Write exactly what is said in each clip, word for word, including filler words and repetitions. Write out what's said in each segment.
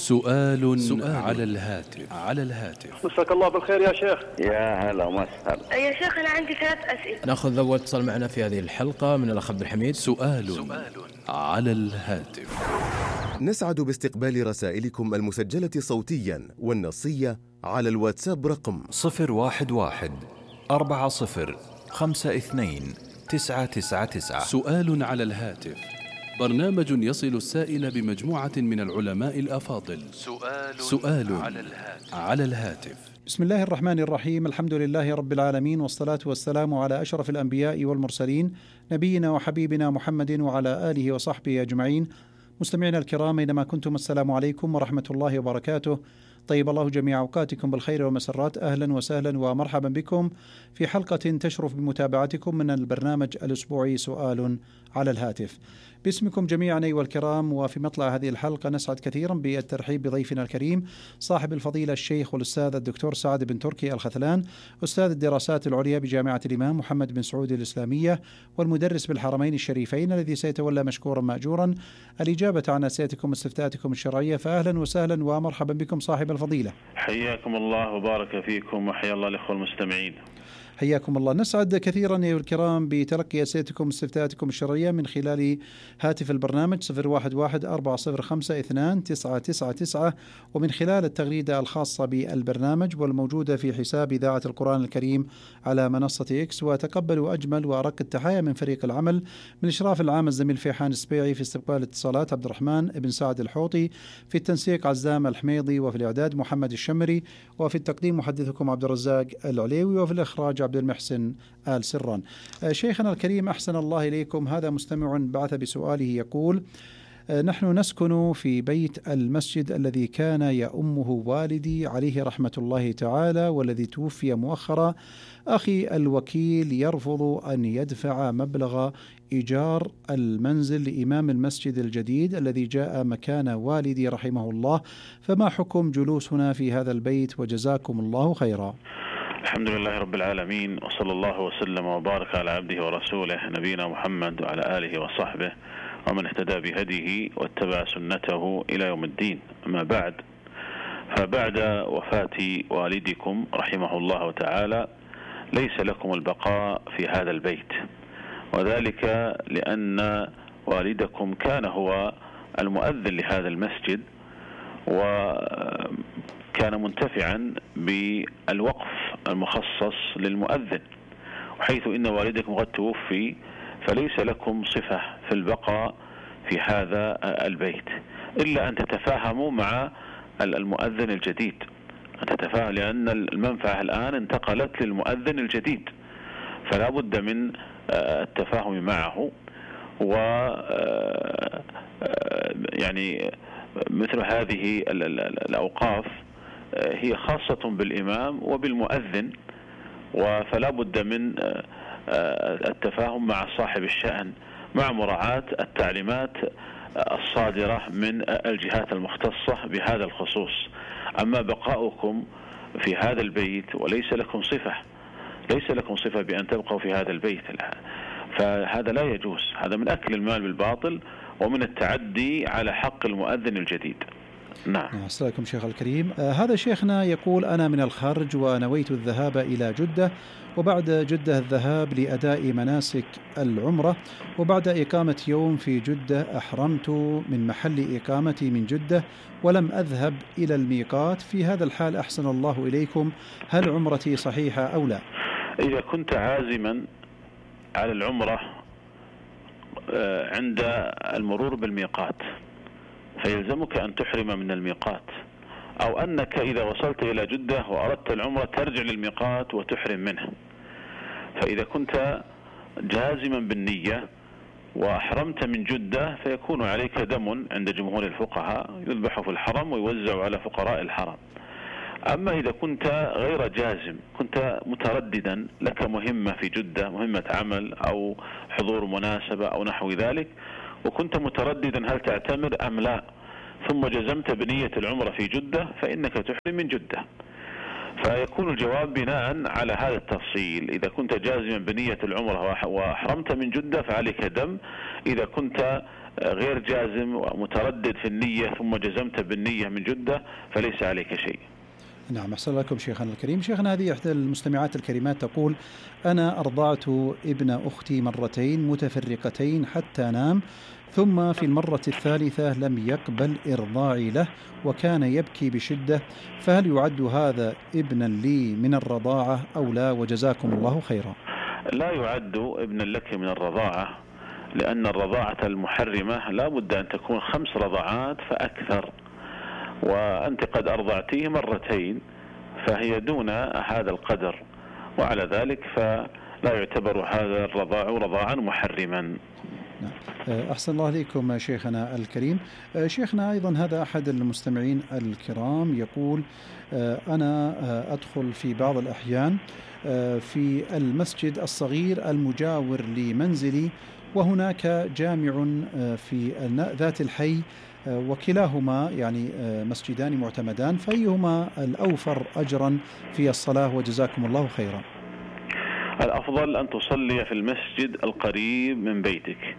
سؤال, سؤال على الهاتف على الهاتف مساك الله بالخير يا شيخ. يا هلا وسهلا يا شيخ أنا عندي ثلاث أسئلة. نأخذ أول اتصال معنا في هذه الحلقة من الأخ عبد الحميد. سؤال, سؤال على الهاتف. نسعد باستقبال رسائلكم المسجلة صوتيا والنصية على الواتساب رقم صفر واحد واحد أربعة صفر خمسة اثنين تسعة تسعة تسعة. سؤال على الهاتف، برنامج يصل السائل بمجموعة من العلماء الأفاضل. سؤال, سؤال على الهاتف. على الهاتف. بسم الله الرحمن الرحيم، الحمد لله رب العالمين، والصلاة والسلام على أشرف الأنبياء والمرسلين، نبينا وحبيبنا محمد وعلى آله وصحبه أجمعين. مستمعينا الكرام أينما كنتم، السلام عليكم ورحمة الله وبركاته. طيب الله جميع أوقاتكم بالخير والمسرات. أهلا وسهلا ومرحبا بكم في حلقة تشرف بمتابعتكم من البرنامج الأسبوعي سؤال على الهاتف. باسمكم جميعا أيها الكرام، وفي مطلع هذه الحلقة نسعد كثيرا بالترحيب بضيفنا الكريم صاحب الفضيلة الشيخ والأستاذ الدكتور سعد بن تركي الخثلان، أستاذ الدراسات العليا بجامعة الإمام محمد بن سعود الإسلامية، والمدرس بالحرمين الشريفين، الذي سيتولى مشكورا مأجورا الإجابة عن أسئلتكم واستفتاءاتكم الشرعية. فأهلا وسهلا ومرحبا بكم صاحب الفضيلة. حياكم الله وبارك فيكم، وحيا الله الإخوة المستمعين. حياكم الله. نسعد كثيرا أيها الكرام بتلقي أسئلتكم واستفتاءاتكم الشرعية من خلال هاتف البرنامج صفر واحد واحد أربعة صفر خمسة اثنان تسعة تسعة تسعة، ومن خلال التغريدة الخاصة بالبرنامج والموجودة في حساب إذاعة القرآن الكريم على منصة إكس. وتقبلوا أجمل وأرق التحايا من فريق العمل، من إشراف العام الزميل فيحان السبيعي، في استقبال الاتصالات عبد الرحمن بن سعد الحوطي، في التنسيق عزام الحميضي، وفي الإعداد محمد الشمري، وفي التقديم محدثكم عبد الرزاق العليوي، وفي الإخراج عبد المحسن آل سران. شيخنا الكريم أحسن الله إليكم، هذا مستمع بعث بسؤاله يقول: نحن نسكن في بيت المسجد الذي كان يؤمه والدي عليه رحمة الله تعالى، والذي توفي مؤخرا. أخي الوكيل يرفض أن يدفع مبلغ إيجار المنزل لإمام المسجد الجديد الذي جاء مكان والدي رحمه الله، فما حكم جلوسنا في هذا البيت؟ وجزاكم الله خيرا. الحمد لله رب العالمين، وصلى الله وسلم وبارك على عبده ورسوله نبينا محمد وعلى آله وصحبه ومن اهتدى بهديه واتبع سنته إلى يوم الدين. أما بعد، فبعد وفاة والدكم رحمه الله تعالى ليس لكم البقاء في هذا البيت، وذلك لأن والدكم كان هو المؤذن لهذا المسجد، وكان منتفعا بالوقف المخصص للمؤذن، وحيث إن والدكم قد توفي فليس لكم صفة في البقاء في هذا البيت، إلا أن تتفاهموا مع المؤذن الجديد، أن تتفاهم، لأن المنفعة الآن انتقلت للمؤذن الجديد، فلا بد من التفاهم معه. و يعني مثل هذه الأوقاف هي خاصة بالإمام وبالمؤذن، فلا بد من التفاهم مع صاحب الشأن، مع مراعاة التعليمات الصادرة من الجهات المختصة بهذا الخصوص. أما بقاؤكم في هذا البيت وليس لكم صفة ليس لكم صفة بأن تبقوا في هذا البيت، فهذا لا يجوز، هذا من أكل المال بالباطل ومن التعدي على حق المؤذن الجديد. نعم. السلام عليكم شيخ الكريم. آه هذا شيخنا يقول: أنا من الخارج ونويت الذهاب إلى جدة، وبعد جدة الذهاب لأداء مناسك العمرة، وبعد إقامة يوم في جدة أحرمت من محل إقامتي من جدة ولم أذهب إلى الميقات. في هذا الحال أحسن الله إليكم، هل عمرتي صحيحة أو لا؟ إذا كنت عازما على العمرة عند المرور بالميقات فيلزمك أن تحرم من الميقات، أو أنك إذا وصلت إلى جدة وأردت العمرة ترجع للميقات وتحرم منه. فإذا كنت جازما بالنية وأحرمت من جدة فيكون عليك دم عند جمهور الفقهاء يذبح في الحرم ويوزع على فقراء الحرم. أما إذا كنت غير جازم، كنت مترددا، لك مهمة في جدة، مهمة عمل أو حضور مناسبة أو نحو ذلك، وكنت مترددا هل تعتمر أم لا، ثم جزمت بنية العمرة في جدة، فإنك تحرم من جدة. فيكون الجواب بناء على هذا التفصيل: إذا كنت جازما بنية العمرة وأحرمت من جدة فعليك دم، إذا كنت غير جازم ومتردد في النية ثم جزمت بالنية من جدة فليس عليك شيء. نعم، أحسن لكم شيخنا الكريم. شيخنا، هذه إحدى المستمعات الكريمات تقول: أنا أرضعت ابن أختي مرتين متفرقتين حتى نام، ثم في المرة الثالثة لم يقبل إرضاعي له وكان يبكي بشدة، فهل يعد هذا ابنا لي من الرضاعة أو لا؟ وجزاكم الله خيرا. لا يعد ابنا لك من الرضاعة، لأن الرضاعة المحرمة لا بد أن تكون خمس رضعات فأكثر، وأنت قد أرضعتيه مرتين فهي دون هذا القدر، وعلى ذلك فلا يعتبر هذا الرضاع رضاعا محرما. أحسن الله عليكم شيخنا الكريم. شيخنا، أيضا هذا أحد المستمعين الكرام يقول: أنا أدخل في بعض الأحيان في المسجد الصغير المجاور لمنزلي، وهناك جامع في ذات الحي، وكلاهما يعني مسجدان معتمدان، فأيهما الأوفر أجرا في الصلاة؟ وجزاكم الله خيرا. الأفضل أن تصلي في المسجد القريب من بيتك،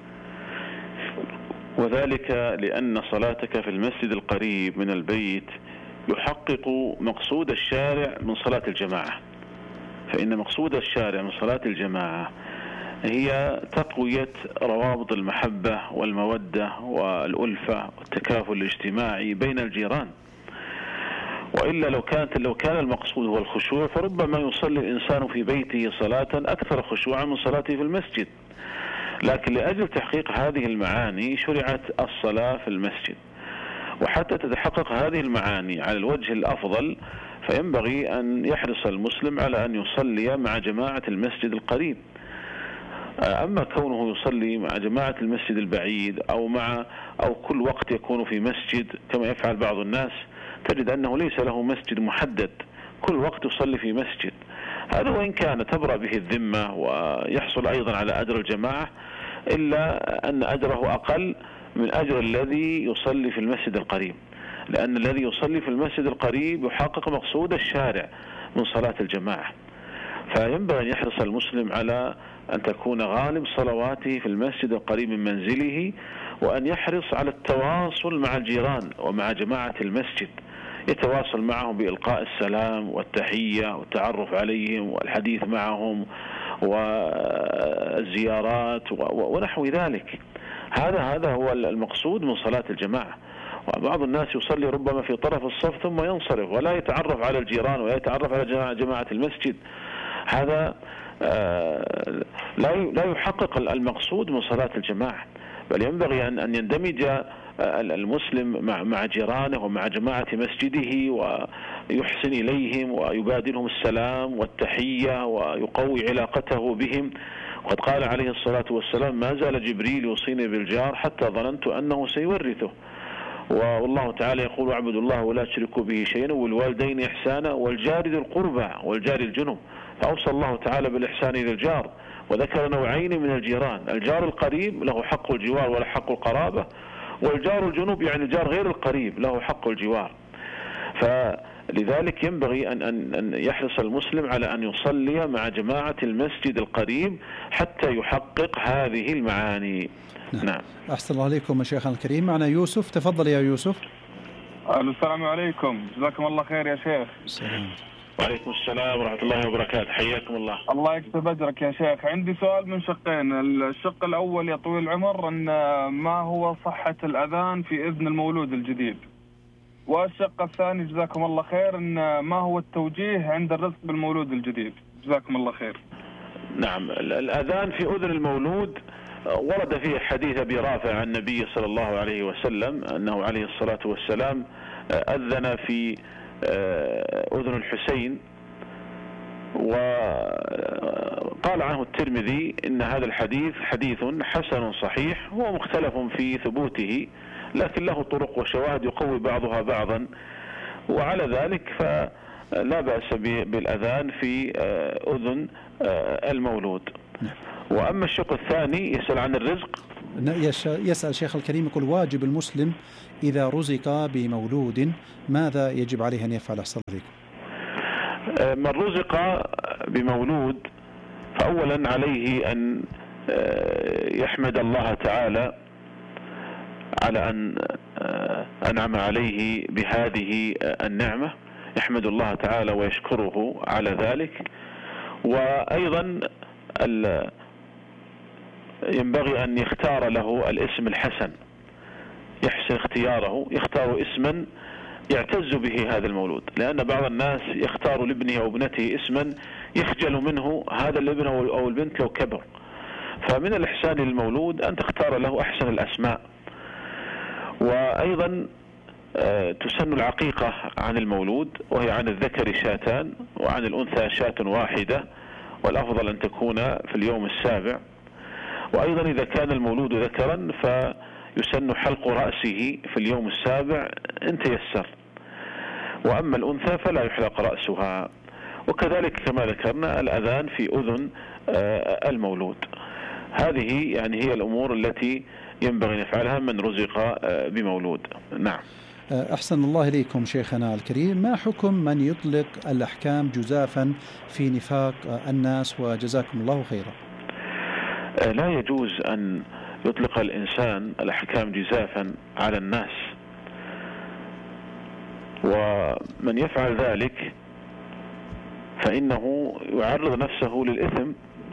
وذلك لأن صلاتك في المسجد القريب من البيت يحقق مقصود الشارع من صلاة الجماعة، فإن مقصود الشارع من صلاة الجماعة هي تقوية روابط المحبة والمودة والألفة والتكافل الاجتماعي بين الجيران. وإلا لو كانت لو كان المقصود هو الخشوع فربما يصلي الإنسان في بيته صلاة أكثر خشوعا من صلاته في المسجد، لكن لأجل تحقيق هذه المعاني شرعت الصلاة في المسجد. وحتى تتحقق هذه المعاني على الوجه الأفضل فينبغي أن يحرص المسلم على أن يصلي مع جماعة المسجد القريب. أما كونه يصلي مع جماعة المسجد البعيد أو مع أو كل وقت يكون في مسجد كما يفعل بعض الناس، تجد أنه ليس له مسجد محدد، كل وقت يصلي في مسجد. هذا وإن كان تبرأ به الذمة ويحصل أيضا على أجر الجماعة، إلا أن أجره أقل من أجر الذي يصلي في المسجد القريب، لأن الذي يصلي في المسجد القريب يحقق مقصود الشارع من صلاة الجماعة. فينبغي أن يحرص المسلم على أن تكون غالب صلواته في المسجد القريب من منزله، وأن يحرص على التواصل مع الجيران ومع جماعة المسجد، يتواصل معهم بإلقاء السلام والتحية والتعرف عليهم والحديث معهم والزيارات ونحو ذلك. هذا هذا هو المقصود من صلاة الجماعة. وبعض الناس يصلي ربما في طرف الصف ثم ينصرف ولا يتعرف على الجيران ولا يتعرف على جماعة المسجد. هذا لا لا يحقق المقصود من صلاة الجماعة، بل ينبغي أن أن يندمج المسلم مع مع جيرانه ومع جماعة مسجده ويحسن إليهم ويبادلهم السلام والتحية ويقوي علاقته بهم. وقد قال عليه الصلاة والسلام: ما زال جبريل يوصيني بالجار حتى ظننت أنه سيورثه. والله تعالى يقول: اعبدوا الله ولا تشركوا به شيئا والوالدين إحسانا والجار ذي القربى والجار الجنب. فأوصى الله تعالى بالإحسان إلى الجار، وذكر نوعين من الجيران: الجار القريب له حق الجوار وله حق القرابة، والجار الجنوب يعني الجار غير القريب له حق الجوار. فلذلك ينبغي أن أن يحرص المسلم على أن يصلي مع جماعة المسجد القريب حتى يحقق هذه المعاني. نعم. نعم. أحسن الله عليكم شيخنا الكريم. معنا يوسف، تفضل يا يوسف. السلام عليكم، جزاكم الله خير يا شيخ. السلام. وعليكم السلام ورحمة الله وبركاته، حياكم الله. الله يكتب أجرك يا شيخ. عندي سؤال من شقين. الشق الأول يا طويل العمر أن ما هو صحة الأذان في إذن المولود الجديد، والشق الثاني جزاكم الله خير أن ما هو التوجيه عند الرزق بالمولود الجديد، جزاكم الله خير. نعم، الأذان في أذن المولود ورد فيه حديث أبي رافع عن النبي صلى الله عليه وسلم أنه عليه الصلاة والسلام أذن في أذن الحسين، وقال عنه الترمذي إن هذا الحديث حديث حسن صحيح، هو مختلف في ثبوته لكن له طرق وشواهد يقوي بعضها بعضا، وعلى ذلك فلا بأس بالأذان في أذن المولود. وأما الشق الثاني يسأل عن الرزق. يسأل شيخ الكريم يقول: واجب المسلم إذا رزق بمولود ماذا يجب عليه أن يفعل؟ أحسن عليكم. من رزق بمولود فأولا عليه أن يحمد الله تعالى على أن أنعم عليه بهذه النعمة، يحمد الله تعالى ويشكره على ذلك. وأيضا ينبغي أن يختار له الاسم الحسن، يحسن اختياره، يختار اسما يعتز به هذا المولود، لأن بعض الناس يختار لابنه أو ابنته اسما يخجل منه هذا الابن أو البنت لو كبر. فمن الإحسان للمولود أن تختار له أحسن الأسماء. وأيضا تسن العقيقة عن المولود، وهي عن الذكر شاتان وعن الأنثى شاة واحدة، والأفضل أن تكون في اليوم السابع. وأيضا إذا كان المولود ذكرا فيسن حلق رأسه في اليوم السابع إن تيسر، وأما الأنثى فلا يحلق رأسها. وكذلك كما ذكرنا الأذان في أذن المولود. هذه يعني هي الأمور التي ينبغي أن يفعلها من رزق بمولود. نعم. أحسن الله إليكم شيخنا الكريم، ما حكم من يطلق الأحكام جزافا في نفاق الناس، وجزاكم الله خيرا؟ لا يجوز أن يطلق الإنسان الأحكام جزافا على الناس، ومن يفعل ذلك فإنه يعرض نفسه للإثم،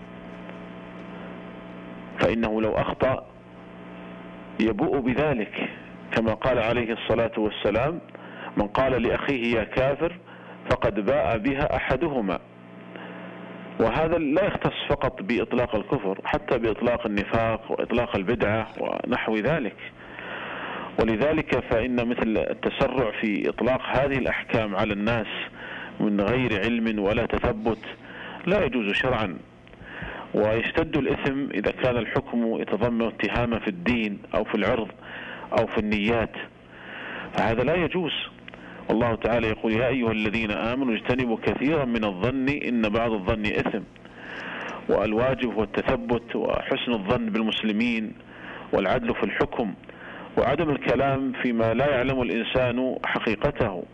فإنه لو أخطأ يبوء بذلك، كما قال عليه الصلاة والسلام: من قال لأخيه يا كافر فقد باء بها أحدهما. وهذا لا يختص فقط بإطلاق الكفر، حتى بإطلاق النفاق وإطلاق البدعة ونحو ذلك. ولذلك فإن مثل التسرع في إطلاق هذه الأحكام على الناس من غير علم ولا تثبت لا يجوز شرعا، ويشتد الإثم إذا كان الحكم يتضمن اتهاما في الدين أو في العرض أو في النيات، فهذا لا يجوز. والله تعالى يقول: يا أيها الذين آمنوا اجتنبوا كثيرا من الظن إن بعض الظن إثم. والواجب هو التثبت وحسن الظن بالمسلمين والعدل في الحكم، وعدم الكلام فيما لا يعلم الإنسان حقيقته.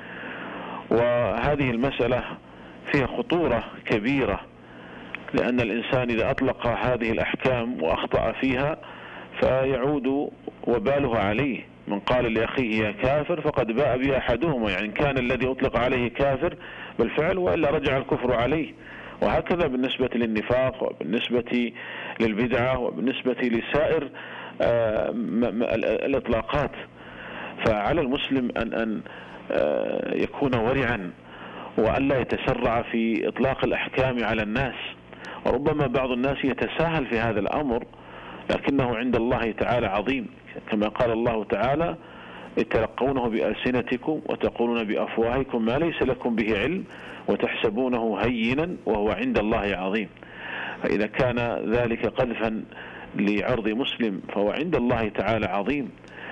وهذه المسألة فيها خطورة كبيرة، لأن الإنسان إذا أطلق هذه الأحكام وأخطأ فيها فيعود وبالها عليه. من قال لأخيه يا كافر فقد باء بها أحدهما، يعني كان الذي أطلق عليه كافر بالفعل، وإلا رجع الكفر عليه. وهكذا بالنسبة للنفاق وبالنسبة للبدعة وبالنسبة لسائر الإطلاقات. فعلى المسلم أن أن يكون ورعا، وأن لا يتسرع في إطلاق الأحكام على الناس. وربما بعض الناس يتساهل في هذا الأمر، لكنه عند الله تعالى عظيم، كما قال الله تعالى: تلقونه بألسنتكم وتقولون بأفواهكم ما ليس لكم به علم وتحسبونه هينا وهو عند الله عظيم. فإذا كان ذلك قذفا لعرض مسلم فهو عند الله تعالى عظيم.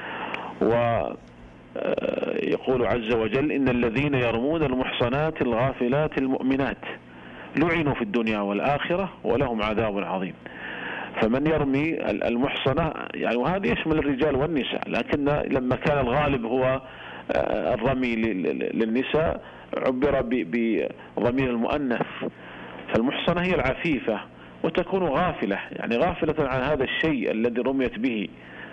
ويقول عز وجل: إن الذين يرمون المحصنات الغافلات المؤمنات لعنوا في الدنيا والآخرة ولهم عذاب عظيم. فمن يرمي المحصنة يعني، وهذا يشمل الرجال والنساء، لكن لما كان الغالب هو الرمي للنساء عبر بضمير المؤنث. فالمحصنة هي العفيفة، وتكون غافلة يعني غافلة عن هذا الشيء الذي رميت به.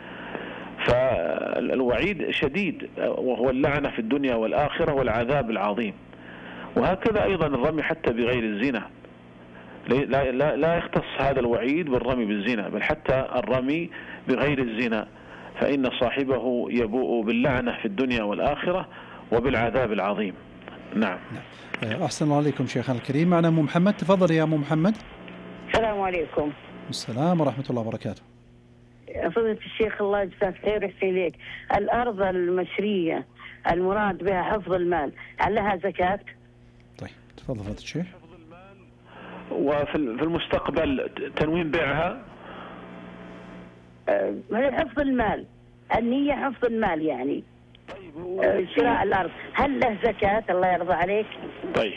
فالوعيد شديد، وهو اللعنة في الدنيا والآخرة والعذاب العظيم. وهكذا أيضا الرمي حتى بغير الزنا، لا, لا, لا يختص هذا الوعيد بالرمي بالزنا، بل حتى الرمي بغير الزنا فإن صاحبه يبوء باللعنة في الدنيا والآخرة وبالعذاب العظيم. نعم. أحسن الله عليكم شيخنا الكريم. معنا أم محمد، تفضل يا أم محمد. السلام عليكم. السلام ورحمة الله وبركاته. فضيلة الشيخ الله يجزاك خير ويحسن إليك، الأرض المشرية المراد بها حفظ المال هل لها زكاة؟ طيب تفضل فضيلة الشيخ. وفي المستقبل تنوين بيعها؟ أه حفظ المال، النية حفظ المال يعني. أه شراء الأرض هل له زكاة الله يرضى عليك؟ طيب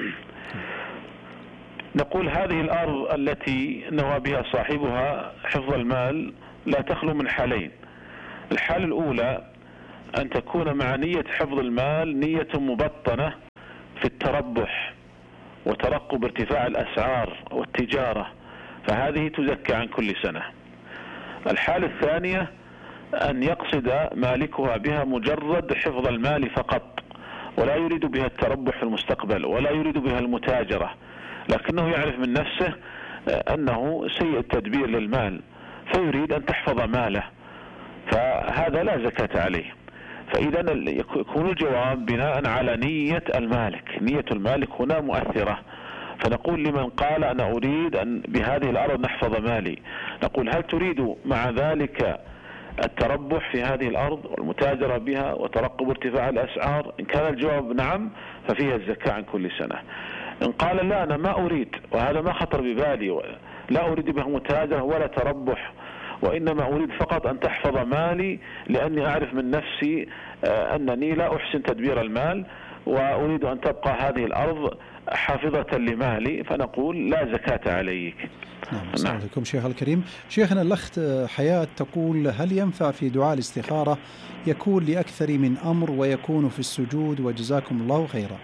نقول هذه الأرض التي نوى بها صاحبها حفظ المال لا تخلو من حالين. الحالة الأولى أن تكون مع نية حفظ المال نية مبطنة في التربح وترقب ارتفاع الأسعار والتجارة، فهذه تزكى عن كل سنة. الحالة الثانية أن يقصد مالكها بها مجرد حفظ المال فقط، ولا يريد بها التربح في المستقبل، ولا يريد بها المتاجرة، لكنه يعرف من نفسه أنه سيء التدبير للمال فيريد أن تحفظ ماله، فهذا لا زكاة عليه. فإذا يكون الجواب بناء على نية المالك، نية المالك هنا مؤثرة. فنقول لمن قال أنا أريد أن بهذه الأرض نحفظ مالي، نقول هل تريد مع ذلك التربح في هذه الأرض والمتاجرة بها وترقب ارتفاع الأسعار؟ إن كان الجواب نعم ففيها الزكاة عن كل سنة. إن قال لا أنا ما أريد وهذا ما خطر ببالي، لا أريد بها متاجرة ولا تربح، وإنما أريد فقط أن تحفظ مالي لأني أعرف من نفسي أنني لا أحسن تدبير المال وأريد أن تبقى هذه الأرض حافظة لمالي، فنقول لا زكاة عليك. نعم. السلام عليكم شيخ الكريم. شيخنا الأخت حياة تقول هل ينفع في دعاء الاستخارة يكون لأكثر من أمر ويكون في السجود؟ وجزاكم الله خيرا.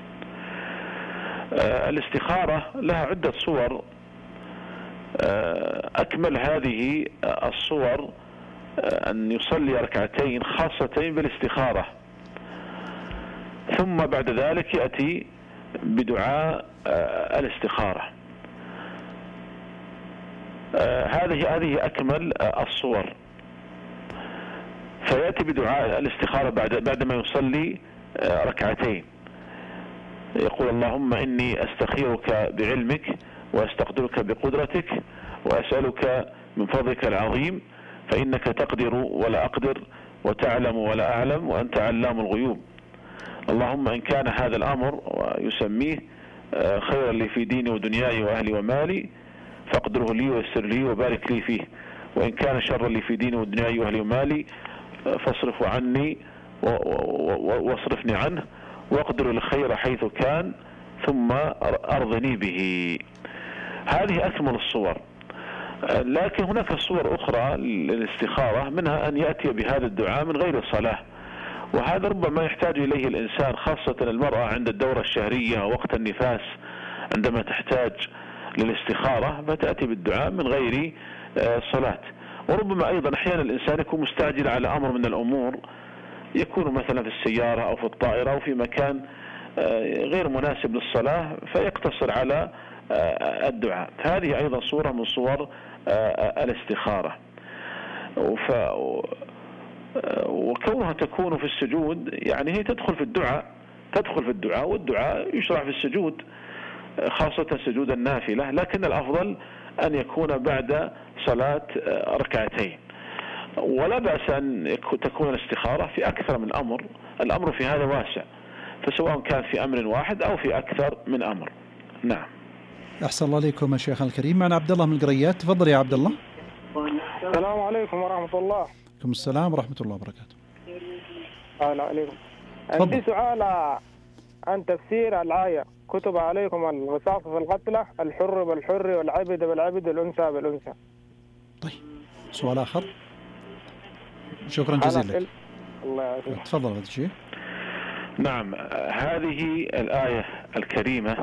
الاستخارة لها عدة صور، أكمل هذه الصور أن يصلي ركعتين خاصتين بالاستخارة، ثم بعد ذلك يأتي بدعاء الاستخارة. هذه هذه أكمل الصور. فيأتي بدعاء الاستخارة بعد بعدما يصلي ركعتين، يقول اللهم إني أستخيرك بعلمك وأستقدرك بقدرتك وأسألك من فضلك العظيم فإنك تقدر ولا أقدر وتعلم ولا أعلم وأنت علام الغيوب. اللهم إن كان هذا الأمر ويسميه خيرا لي في ديني ودنياي وأهلي ومالي فاقدره لي ويسر لي وبارك لي فيه، وإن كان شرا لي في ديني ودنياي وأهلي ومالي فاصرفه عني واصرفني عنه واقدر الخير حيث كان ثم أرضني به. هذه أكمل الصور. لكن هناك صور أخرى للاستخارة، منها أن يأتي بهذا الدعاء من غير صلاة، وهذا ربما يحتاج إليه الإنسان، خاصة المرأة عند الدورة الشهرية ووقت النفاس عندما تحتاج للاستخارة فتأتي بالدعاء من غير صلاة. وربما أيضا أحيانا الإنسان يكون مستعجل على أمر من الأمور، يكون مثلا في السيارة أو في الطائرة أو في مكان غير مناسب للصلاة فيقتصر على الدعاء. هذه أيضا صورة من صور الاستخارة. وكونها تكون في السجود يعني هي تدخل في الدعاء تدخل في الدعاء والدعاء يشرع في السجود خاصة سجود النافلة، لكن الأفضل أن يكون بعد صلاة ركعتين. ولا بأس أن تكون الاستخارة في أكثر من أمر، الأمر في هذا واسع، فسواء كان في أمر واحد أو في أكثر من أمر. نعم. أحسن الله عليكم يا شيخ الكريم. معنا عبد الله من القريات، تفضل يا عبد الله. السلام عليكم ورحمة الله. عليكم السلام ورحمة الله وبركاته. أهلا عليكم. عندي سؤال عن تفسير الآية كتب عليكم القصاص في القتلى الحر بالحر والعبد بالعبد والأنثى بالأنثى. طيب سؤال آخر. شكرا جزيلا لك. الله يعافيك. تفضل هذا الشيء. نعم، هذه الآية الكريمة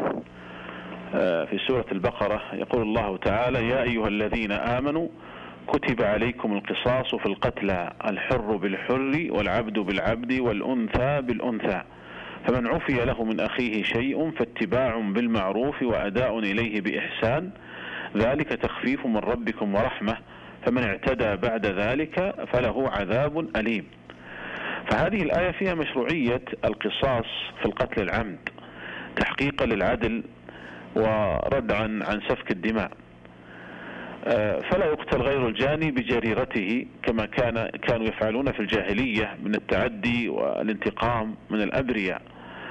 في سورة البقرة يقول الله تعالى يا أيها الذين آمنوا كتب عليكم القصاص في القتلى الحر بالحر والعبد بالعبد والأنثى بالأنثى فمن عفي له من أخيه شيء فاتباع بالمعروف وأداء إليه بإحسان ذلك تخفيف من ربكم ورحمة فمن اعتدى بعد ذلك فله عذاب أليم. فهذه الآية فيها مشروعية القصاص في القتل العمد تحقيقا للعدل وردعا عن سفك الدماء، فلا يقتل غير الجاني بجريرته كما كان كانوا يفعلون في الجاهلية من التعدي والانتقام من الأبرياء.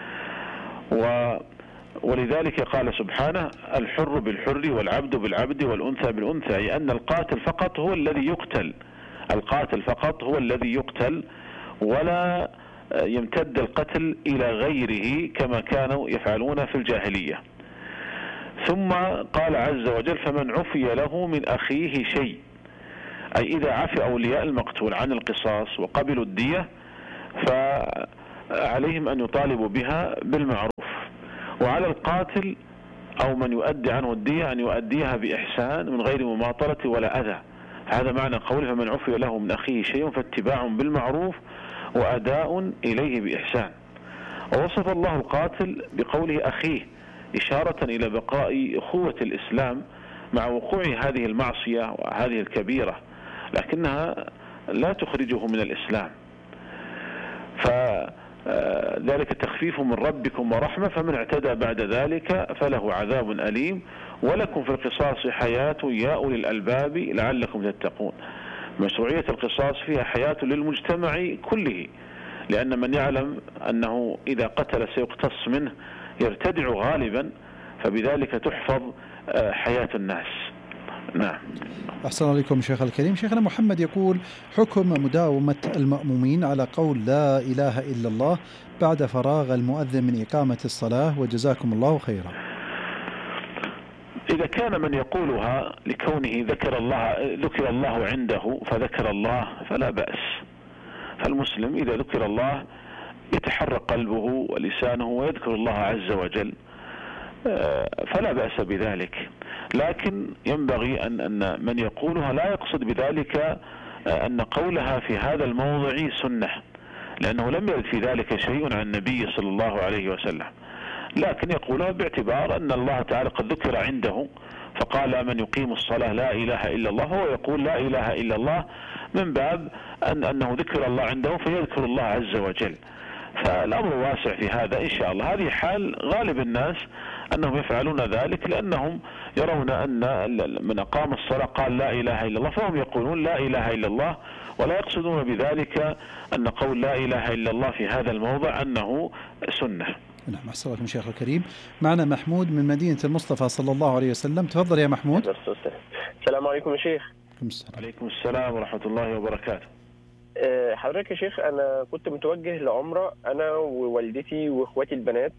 و ولذلك قال سبحانه الحر بالحر والعبد بالعبد والأنثى بالأنثى، أي أن القاتل فقط هو الذي يقتل القاتل فقط هو الذي يقتل ولا يمتد القتل إلى غيره كما كانوا يفعلون في الجاهلية. ثم قال عز وجل فمن عفي له من أخيه شيء، أي إذا عفي أولياء المقتول عن القصاص وقبلوا الدية فعليهم أن يطالبوا بها بالمعروف، وعلى القاتل أو من يؤدي عنه الدية أن يؤديها بإحسان من غير مماطلة ولا أذى. هذا معنى قوله فمن عفي له من أخيه شيء فاتباع بالمعروف وأداء إليه بإحسان. ووصف الله القاتل بقوله أخيه إشارة إلى بقاء أخوة الإسلام مع وقوع هذه المعصية وهذه الكبيرة، لكنها لا تخرجه من الإسلام. فذلك تخفيف من ربكم ورحمة، فمن اعتدى بعد ذلك فله عذاب أليم، ولكم في القصاص حياة يا أولي الألباب لعلكم تتقون. مشروعية القصاص فيها حياة للمجتمع كله، لأن من يعلم أنه إذا قتل سيقتص منه يرتدع غالبا، فبذلك تحفظ حياة الناس. نعم. أحسن عليكم شيخ الكريم. شيخنا محمد يقول حكم مداومة المأمومين على قول لا إله إلا الله بعد فراغ المؤذن من إقامة الصلاة، وجزاكم الله خيرا. إذا كان من يقولها لكونه ذكر الله ذكر الله عنده فذكر الله فلا بأس، فالمسلم إذا ذكر الله يتحرك قلبه ولسانه ويذكر الله عز وجل، فلا بأس بذلك. لكن ينبغي أن أن من يقولها لا يقصد بذلك أن قولها في هذا الموضع سنة، لأنه لم يرد في ذلك شيء عن النبي صلى الله عليه وسلم، لكن يقولها باعتبار أن الله تعالى قد ذكر عنده فقال من يقيم الصلاة لا إله إلا الله، هو يقول لا إله إلا الله من باب أن أنه ذكر الله عنده فيذكر الله عز وجل. فالأمر واسع في هذا إن شاء الله. هذه حال غالب الناس أنهم يفعلون ذلك، لأنهم يرون أن من أقام الصلاة قال لا إله إلا الله، فهم يقولون لا إله إلا الله، ولا يقصدون بذلك أن قول لا إله إلا الله في هذا الموضع أنه سنة. نعم. أحسن عليكم شيخ الكريم. معنا محمود من مدينة المصطفى صلى الله عليه وسلم. تفضل يا محمود. السلام عليكم يا شيخ. عليكم السلام ورحمة الله وبركاته. حضرتك يا شيخ، أنا كنت متوجه لعمرة أنا ووالدتي وإخواتي البنات،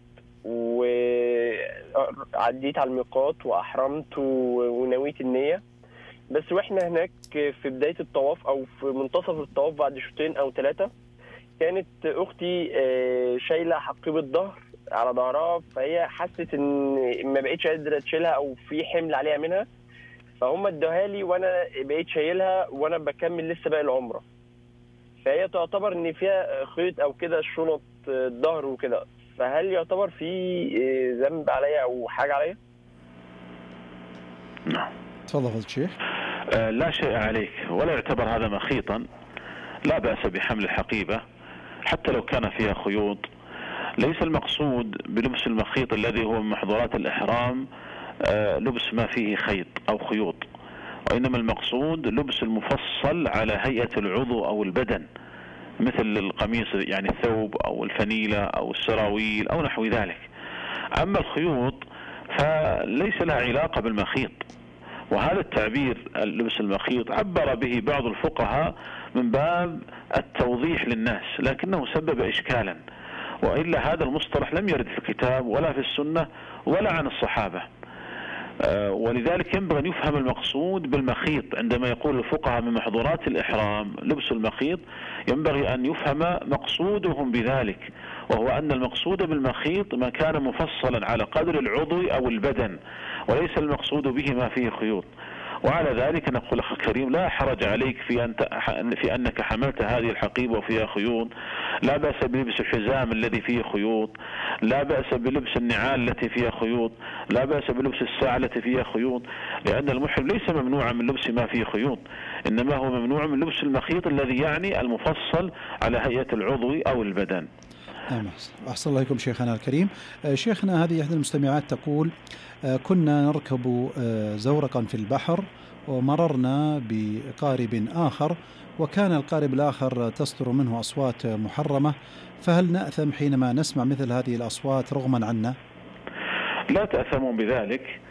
وعديت على الميقات وأحرمت ونويت النية، بس وإحنا هناك في بداية الطواف أو في منتصف الطواف بعد شوطين أو ثلاثة كانت أختي شايلة حقيبة ظهر على ظهرها، فهي حست إن ما بقيتش قادرة تشيلها أو في حمل عليها منها، فهم ادوها لي وأنا بقيت شايلها وأنا بكمل لسه باقي العمرة، فهي تعتبر إن فيها خيط أو كده شنط الظهر وكده، فهل يعتبر في ذنب عليا أو حاجة عليا؟ نعم. تفضل فضل الشيخ. آه لا شيء عليك، ولا يعتبر هذا مخيطا، لا بأس بحمل الحقيبة حتى لو كان فيها خيوط. ليس المقصود بلبس المخيط الذي هو من محظورات الإحرام آه لبس ما فيه خيط أو خيوط، وإنما المقصود لبس المفصل على هيئة العضو أو البدن، مثل القميص يعني الثوب أو الفنيلة أو السراويل أو نحو ذلك. أما الخيوط فليس لها علاقة بالمخيط، وهذا التعبير لبس المخيط عبر به بعض الفقهاء من باب التوضيح للناس، لكنه سبب إشكالا، وإلا هذا المصطلح لم يرد في الكتاب ولا في السنة ولا عن الصحابة. ولذلك ينبغي أن يفهم المقصود بالمخيط عندما يقول الفقهاء من محظورات الإحرام لبس المخيط، ينبغي أن يفهم مقصودهم بذلك، وهو أن المقصود بالمخيط ما كان مفصلا على قدر العضو أو البدن، وليس المقصود به ما فيه خيوط. وعلى ذلك نقول أخي الكريم لا حرج عليك في أن في أنك حملت هذه الحقيبة وفيها خيوط، لا بأس بلبس الحزام الذي فيه خيوط، لا بأس بلبس النعال التي فيها خيوط، لا بأس بلبس الساعة التي فيها خيوط، لأن المحرم ليس ممنوعا من لبس ما فيه خيوط، إنما هو ممنوع من لبس المخيط الذي يعني المفصل على هيئة العضو أو البدن. أحسن الله عليكم شيخنا الكريم. شيخنا هذه إحدى المستمعات تقول كنا نركب زورقا في البحر ومررنا بقارب آخر، وكان القارب الآخر تصدر منه أصوات محرمة، فهل نأثم حينما نسمع مثل هذه الأصوات رغما عنا؟ لا تأثمون بذلك،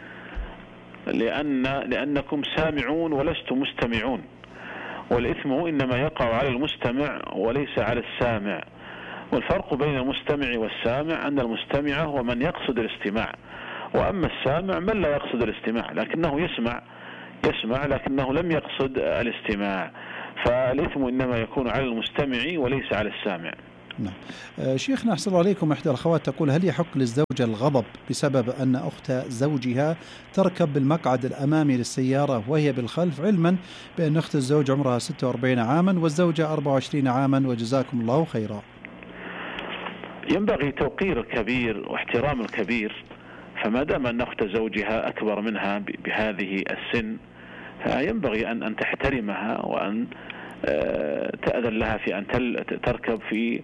لأن لأنكم سامعون ولستم مستمعون، والإثم إنما يقع على المستمع وليس على السامع. والفرق بين المستمع والسامع أن المستمع هو من يقصد الاستماع، وأما السامع من لا يقصد الاستماع لكنه يسمع يسمع لكنه لم يقصد الاستماع، فالإثم إنما يكون على المستمع وليس على السامع. نعم. آه شيخنا أحسن الله عليكم، إحدى الأخوات تقول: هل يحق للزوجة الغضب بسبب أن أخت زوجها تركب بالمقعد الأمامي للسيارة وهي بالخلف، علما بأن أخت الزوج عمرها ستة وأربعين عاما والزوجة أربعة وعشرين عاما، وجزاكم الله خيرا؟ ينبغي توقير الكبير واحترام الكبير، فما دام أن أخت زوجها أكبر منها بهذه السن فينبغي أن أن تحترمها وأن تأذن لها في أن تركب في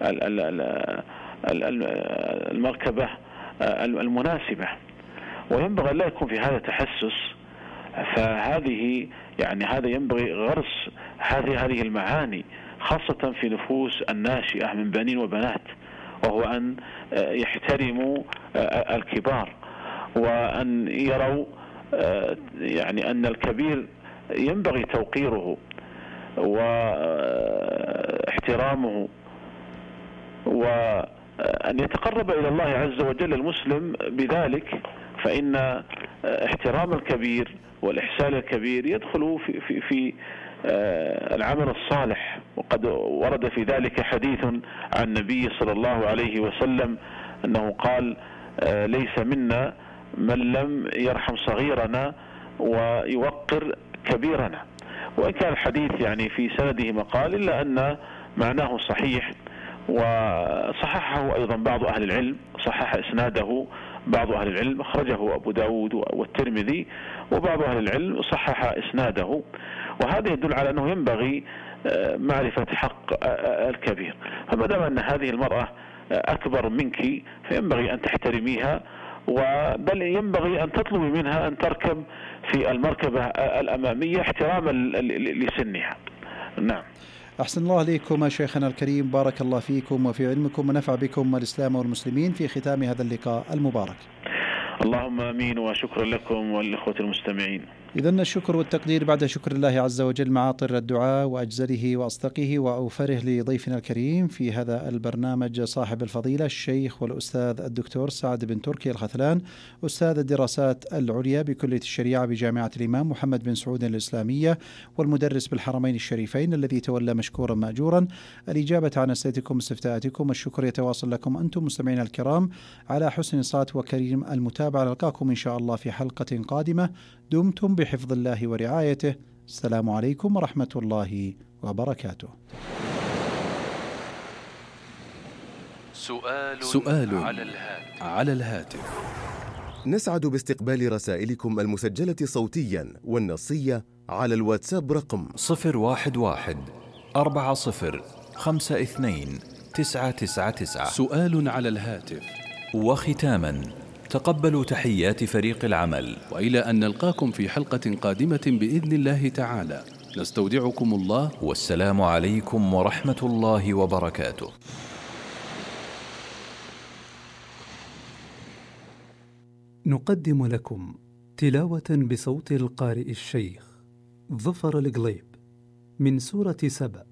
المركبة المناسبة، وينبغي لا يكون في هذا تحسس. فهذه يعني هذا ينبغي غرس هذه هذه المعاني خاصة في نفوس الناشئة من بنين وبنات، وهو أن يحترموا الكبار وأن يروا يعني أن الكبير ينبغي توقيره واحترامه، وأن يتقرب إلى الله عز وجل المسلم بذلك، فإن احترام الكبير والإحسان الكبير يدخل في, في, في العمل الصالح. وقد ورد في ذلك حديث عن النبي صلى الله عليه وسلم أنه قال: ليس منا من لم يرحم صغيرنا ويوقر كبيرنا. وإن كان الحديث يعني في سنده مقال إلا أن معناه صحيح، وصححه أيضا بعض أهل العلم، صحح إسناده بعض أهل العلم، أخرجه أبو داود والترمذي، وبعض أهل العلم صحح إسناده. وهذا يدل على أنه ينبغي معرفة حق الكبير. فما دام أن هذه المرأة أكبر منك فينبغي أن تحترميها، بل ينبغي أن تطلبي منها أن تركب في المركبة الأمامية احتراما لسنها. نعم. أحسن الله عليكم شيخنا الكريم، بارك الله فيكم وفي علمكم ونفع بكم الإسلام والمسلمين في ختام هذا اللقاء المبارك. اللهم آمين، وشكرا لكم والإخوة المستمعين. إذن الشكر والتقدير بعد شكر الله عز وجل معاطر الدعاء وأجزله وأصدقه وأوفره لضيفنا الكريم في هذا البرنامج صاحب الفضيلة الشيخ والأستاذ الدكتور سعد بن تركي الختلان، أستاذ الدراسات العليا بكلية الشريعة بجامعة الإمام محمد بن سعود الإسلامية، والمدرس بالحرمين الشريفين، الذي تولى مشكورا مأجورا الإجابة عن أسئلتكم واستفتاءاتكم. الشكر يتواصل لكم أنتم مستمعين الكرام على حسن صوت وكريم المتابعة. نلقاكم إن شاء الله في حلقة قادمة. دمتم بحفظ الله ورعايته. السلام عليكم ورحمة الله وبركاته. سؤال, سؤال على الهاتف. على الهاتف. نسعد باستقبال رسائلكم المسجلة صوتيا والنصية على الواتساب رقم صفر واحد واحد أربعة صفر خمسة اثنين تسعة تسعة تسعة. سؤال على الهاتف. وختاما، تقبلوا تحيات فريق العمل، وإلى أن نلقاكم في حلقة قادمة بإذن الله تعالى، نستودعكم الله، والسلام عليكم ورحمة الله وبركاته. نقدم لكم تلاوة بصوت القارئ الشيخ ظفر القليب من سورة سبأ